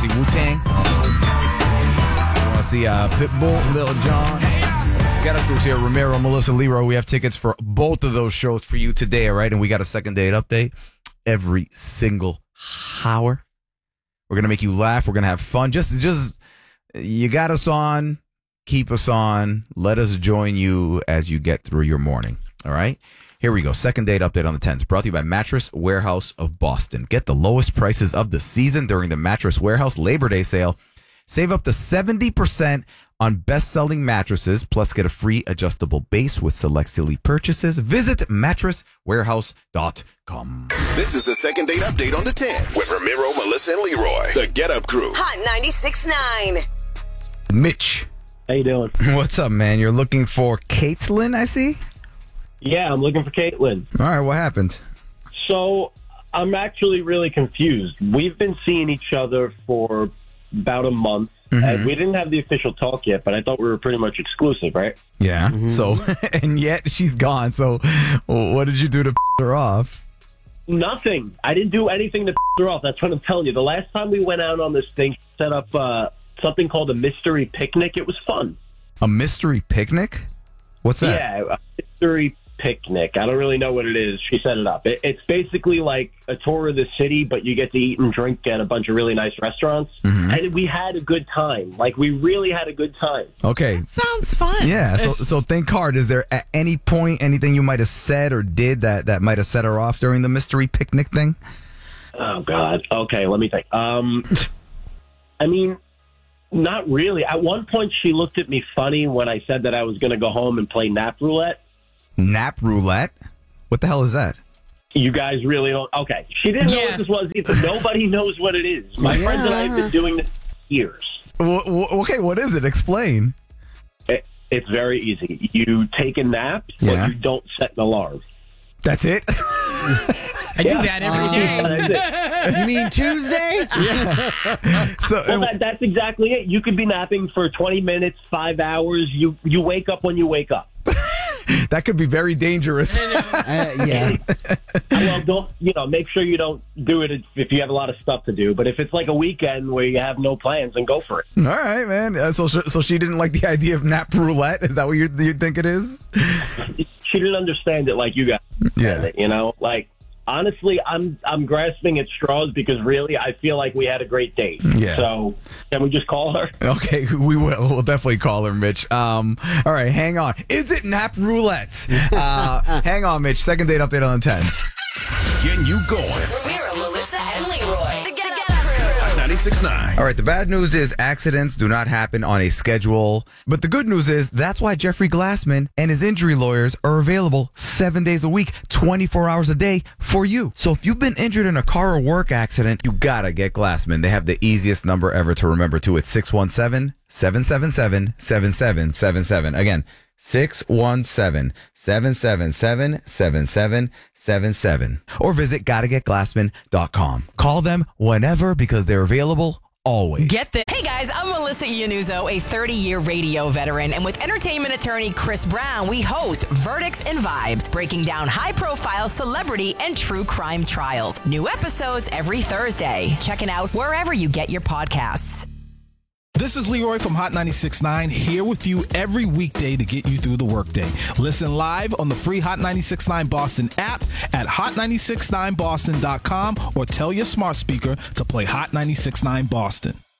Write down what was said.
see Wu-Tang? You want to see Pitbull, Lil Jon? Get Up Crew's here. Ramiro, Melissa, Leroy. We have tickets for both of those shows for you today, all right? And we got a second date update every single hour. We're going to make you laugh. We're going to have fun. Just you got us on. Keep us on. Let us join you as you get through your morning. All right? Here we go. Second date update on the 10s. Brought to you by Mattress Warehouse of Boston. Get the lowest prices of the season during the Mattress Warehouse Labor Day sale. Save up to 70% on best-selling mattresses, plus get a free adjustable base with select Silly purchases. Visit mattresswarehouse.com. This is the second date update on the 10s with Ramiro, Melissa, and Leroy. The Get Up Crew. Hot 96.9. Mitch. How you doing? What's up, man? You're looking for Caitlin, I see? Yeah, I'm looking for Caitlin. All right, what happened? So I'm actually really confused. We've been seeing each other for about a month, and we didn't have the official talk yet, but I thought we were pretty much exclusive, right? Yeah, so, and yet she's gone, so what did you do to piss her off? Nothing. I didn't do anything to her off. That's what I'm telling you. The last time we went out on this thing, set up something called a mystery picnic. It was fun. A mystery picnic? What's that? Yeah, a mystery picnic. I don't really know what it is. She set it up. It's basically like a tour of the city, but you get to eat and drink at a bunch of really nice restaurants. And we had a good time. Like, we really had a good time. Okay. Sounds fun. Yeah, so think hard. Is there at any point anything you might have said or did that might have set her off during the mystery picnic thing? Oh, God. Okay, let me think. I mean, not really. At one point, she looked at me funny when I said that I was going to go home and play nap roulette. Nap roulette? What the hell is that? You guys really don't. Okay. She didn't know what this was either. Nobody knows what it is. My friends and I have been doing this for years. Okay, what is it? Explain. It's very easy. You take a nap, but you don't set an alarm. That's it? I do that every day. You mean Tuesday? Yeah. So, well, that's exactly it. You could be napping for 20 minutes, 5 hours. You wake up when you wake up. That could be very dangerous. Yeah. Well, make sure you don't do it if you have a lot of stuff to do. But if it's like a weekend where you have no plans, then go for it. All right, man. So she didn't like the idea of nap roulette? Is that what you think it is? She didn't understand it like you guys. Yeah. It, like, honestly, I'm grasping at straws because really I feel like we had a great date. Yeah. So can we just call her? Okay, we will. We'll definitely call her, Mitch. All right, hang on. Is it nap roulette? Hang on, Mitch. Second date update on the 10th. Getting you going. Ramiro, Melissa, and Leroy. The Get Up Crew. 96.9. All right, the bad news is accidents do not happen on a schedule. But the good news is that's why Jeffrey Glassman and his injury lawyers are available 7 days a week, 24 hours a day for you. So if you've been injured in a car or work accident, you gotta get Glassman. They have the easiest number ever to remember, too. It's 617-777-7777. Again, 617-777-7777. Or visit gottagetglassman.com. Call them whenever because they're available always. Get the. Hey guys, I'm Melissa Iannuzzo, a 30-year radio veteran, and with entertainment attorney Chris Brown, we host Verdicts and Vibes, breaking down high-profile celebrity and true crime trials. New episodes every Thursday. Check it out wherever you get your podcasts. This is Leroy from Hot 96.9, here with you every weekday to get you through the workday. Listen live on the free Hot 96.9 Boston app at hot969boston.com or tell your smart speaker to play Hot 96.9 Boston.